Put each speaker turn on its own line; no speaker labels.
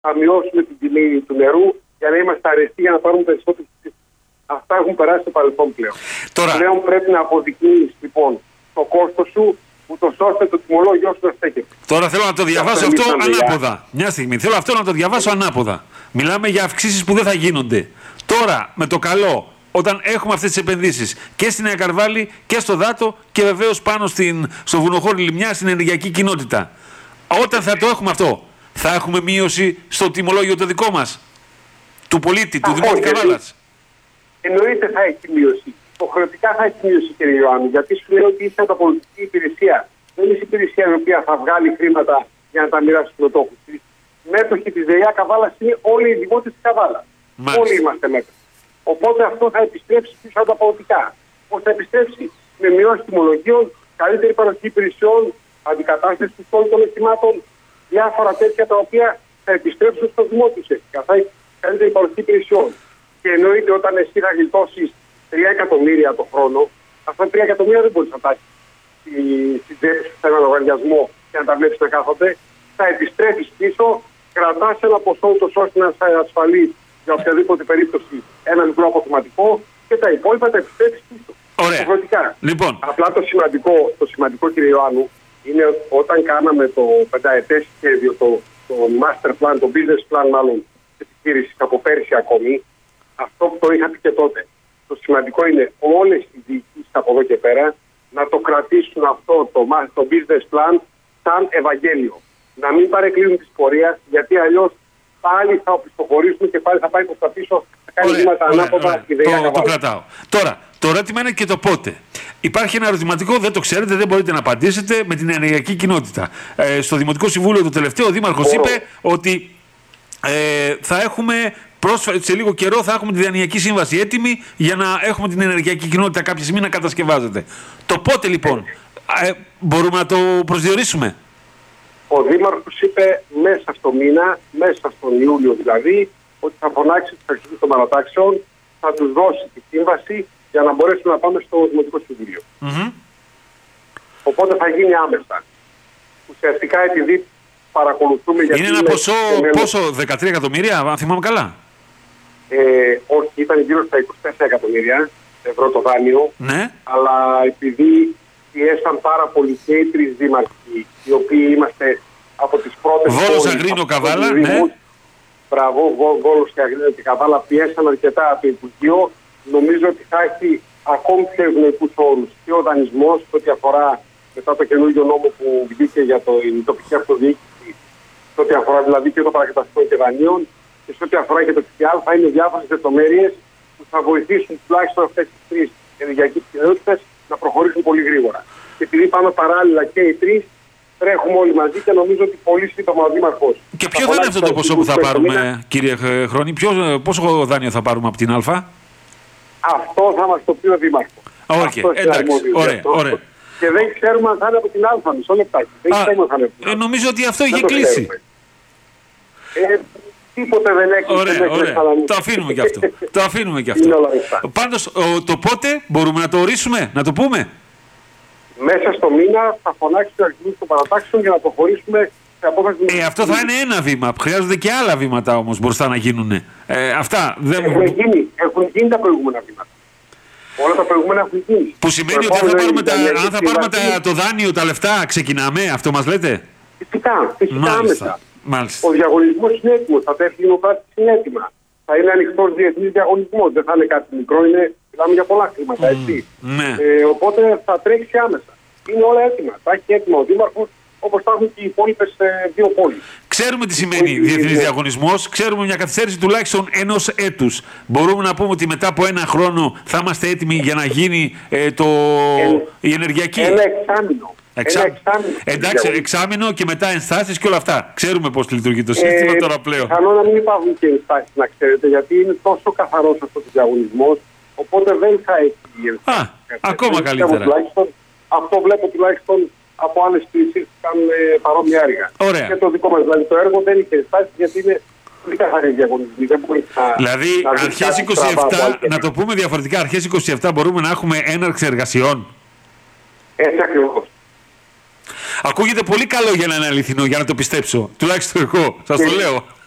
θα μειώσουμε την τιμή του νερού για να είμαστε αρεστοί για να πάρουμε περισσότερες. Αυτά έχουν περάσει στο παρελθόν πλέον.
Τώρα...
Πλέον πρέπει να αποδεικνύεις λοιπόν το κόστος σου, ούτως ώστε το τιμολόγιο σου να στέκεται.
Τώρα θέλω να το διαβάσω αυτό ανάποδα. Μια στιγμή. Θέλω αυτό να το διαβάσω ανάποδα. Μιλάμε για αυξήσεις που δεν θα γίνονται. Τώρα, με το καλό, όταν έχουμε αυτές τις επενδύσεις και στη Νέα Καρβάλη και στο Δάτο και βεβαίως πάνω στο βουνοχώρι Λιμιά, στην ενεργειακή κοινότητα. Όταν θα το έχουμε αυτό, θα έχουμε μείωση στο τιμολόγιο το δικό μας, του πολίτη, του Δημότη Καβάλας.
Εννοείται θα έχει μείωση. Υποχρεωτικά θα έχει μείωση, κύριε Ιωάννη, γιατί σου λέω ότι είσαι ανταπολιτική υπηρεσία. Δεν είσαι υπηρεσία η οποία θα βγάλει χρήματα για να τα μοιράσει στους μετόχους της. Οι μέτοχοι της ΔΕΙΑ Καβάλας είναι όλοι οι δημότες της Καβάλας. Όλοι είμαστε μέτοχοι. Οπότε αυτό θα επιστρέψει πίσω ανταποδοτικά. Πώς θα επιστρέψει? Με μειώσεις τιμολογίων, καλύτερη παροχή υπηρεσιών, αντικατάσταση του στόλου των εχημάτων, διάφορα τέτοια τα οποία θα επιστρέψουν στο δημότιο ουσιαστικά. Θα έχει καλύτερη παροχή υπηρεσιών. Και εννοείται όταν εσύ θα γλιτώσεις 3 εκατομμύρια το χρόνο, αυτά 3 εκατομμύρια δεν μπορεί να τα έχει στην τσέπη σου σε έναν λογαριασμό και να τα βλέπει να κάθονται. Θα επιστρέφει πίσω, κρατά ένα ποσό ούτως ώστε να είσαι ασφαλή για οποιαδήποτε περίπτωση ένα μικρό αποθεματικό και τα υπόλοιπα τα επιστρέφει πίσω.
Ωραία. Λοιπόν.
Απλά το σημαντικό, κύριε Ιωάννου, είναι όταν κάναμε το πενταετές σχέδιο, το master plan, το business plan μάλλον της επιχείρησης από πέρυσι ακόμη, αυτό που το είχα πει και τότε. Το σημαντικό είναι όλες οι διοικήσεις από εδώ και πέρα να το κρατήσουν αυτό το business plan σαν Ευαγγέλιο. Να μην παρεκκλίνουν της πορείας, γιατί αλλιώς πάλι θα οπισθοχωρήσουν και πάλι θα πάει προς τα πίσω, θα κάνει βήματα ανάποδα η ΔΕΙΑ.
Το κρατάω. Τώρα, το ερώτημα είναι και το πότε. Υπάρχει ένα ερωτηματικό, δεν το ξέρετε, δεν μπορείτε να απαντήσετε, με την ενεργειακή κοινότητα. Στο Δημοτικό Συμβούλιο το τελευταίο, ο Δήμαρχος είπε ότι θα έχουμε σε λίγο καιρό θα έχουμε τη Διανοιακή Σύμβαση έτοιμη για να έχουμε την ενεργειακή κοινότητα κάποια στιγμή να κατασκευάζεται. Το πότε λοιπόν μπορούμε να το προσδιορίσουμε?
Ο Δήμαρχος είπε μέσα στο μήνα, μέσα στον Ιούλιο δηλαδή, ότι θα φωνάξει τους αρχηγούς των παρατάξεων, θα τους δώσει τη σύμβαση για να μπορέσουμε να πάμε στο Δημοτικό Συμβούλιο. Οπότε θα γίνει άμεσα. Ουσιαστικά επειδή παρακολουθούμε...
Είναι ένα ποσό 13 εκατομμύρια, αν θυμάμαι καλά.
Όχι, ήταν γύρω στα 24 εκατομμύρια ευρώ το δάνειο.
Ναι.
Αλλά επειδή πιέσαν πάρα πολύ και οι τρεις δήμαρχοι, οι οποίοι είμαστε από τις πρώτες...
Βόλος, Αγρίνο, Καβάλα, ναι.
Μπράβο, Βόλος και Αγρίνο και Καβάλα πιέσαν αρκετά από το Υπουργείο. Νομίζω ότι θα έχει ακόμη πιο ευνοϊκούς όρους και ο δανεισμός, ό,τι αφορά μετά το καινούργιο νόμο που βγήκε για την τοπική αυτοδιοίκηση, ό,τι αφορά δηλαδή και το παρακαταστικό και δανείων, και σε ό,τι αφορά και το ΦΠΑ, θα είναι διάφορες λεπτομέρειες που θα βοηθήσουν τουλάχιστον αυτές τις τρεις ενεργειακές κοινότητες να προχωρήσουν πολύ γρήγορα. Και επειδή πάμε παράλληλα και οι τρεις, τρέχουμε όλοι μαζί και νομίζω ότι πολύ σύντομα ο Δήμαρχος.
Και ποιο θα είναι αυτό το ποσό που θα πάρουμε, κύριε Χρόνη, πόσο δάνειο θα πάρουμε από την Α?
Αυτό θα μας το πει ο Δήμαρχος.
Εντάξει, ωραία.
Και δεν ξέρουμε αν θα είναι από την Α, μισό λεπτάκι. Δεν ξέρουμε αν θα είναι.
Νομίζω ότι αυτό είχε κλείσει.
Τίποτε δεν έχει.
Ωραία. Το αφήνουμε και αυτό. Πάντως, το πότε μπορούμε να το ορίσουμε, να το πούμε?
Μέσα στο μήνα θα φωνάξει ο αρχηγός των παρατάξεων για να προχωρήσουμε σε απόφαση.
Αυτό θα είναι ένα βήμα. Χρειάζονται και άλλα βήματα όμως μπροστά να γίνουν. Αυτά δεν
έχουν γίνει τα προηγούμενα βήματα. Όλα τα προηγούμενα έχουν γίνει.
Που σημαίνει ότι αν θα πάρουμε το δάνειο, τα λεφτά, ξεκινάμε, αυτό μας λέτε?
Φυσικά άμεσα.
Μάλιστα.
Ο διαγωνισμός είναι έτοιμος, τα τέσσερα δημοκράτη είναι έτοιμα. Θα είναι ανοιχτός διεθνής διαγωνισμός, δεν θα είναι κάτι μικρό, μιλάμε για πολλά χρήματα, έτσι.
Ναι.
Οπότε θα τρέξει άμεσα. Είναι όλα έτοιμα. Θα έχει έτοιμα ο Δήμαρχος, όπως θα έχουν και οι υπόλοιπες δύο πόλεις.
Ξέρουμε τι σημαίνει διεθνής διαγωνισμός, ξέρουμε μια καθυστέρηση τουλάχιστον ενός έτους. Μπορούμε να πούμε ότι μετά από ένα χρόνο θα είμαστε έτοιμοι για να γίνει η ενεργειακή.
Ένα εξάμηνο.
Εντάξει, εξάμηνο και μετά ενστάσεις και όλα αυτά. Ξέρουμε πώς λειτουργεί το σύστημα τώρα πλέον.
Πιθανό να μην υπάρχουν και ενστάσεις, να ξέρετε, γιατί είναι τόσο καθαρός αυτός ο διαγωνισμός, οπότε δεν θα έχει ενστάσεις.
Ακόμα καλύτερα.
Αυτό βλέπω τουλάχιστον από άλλες υπηρεσίες που κάνουν παρόμοια έργα.
Ωραία.
Και το δικό μας δηλαδή το έργο δεν είχε ενστάσεις, γιατί είναι πολύ καθαρή διαγωνισμή.
Δηλαδή, αρχές 27, να το πούμε διαφορετικά, αρχές 27 μπορούμε να έχουμε έναρξη εργασιών.
Έτσι ακριβώς.
Ακούγεται πολύ καλό για να είναι αληθινό, για να το πιστέψω. Τουλάχιστον εγώ, σας το λέω.